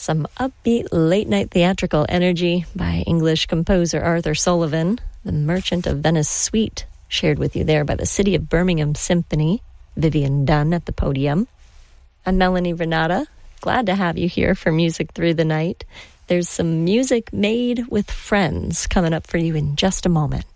Some upbeat late-night theatrical energy by English composer Arthur Sullivan. The Merchant of Venice Suite, shared with you there by the City of Birmingham Symphony. Vivian Dunn at the podium. I'm Melanie Renata. Glad to have you here for Music Through the Night. There's some music made with friends coming up for you in just a moment.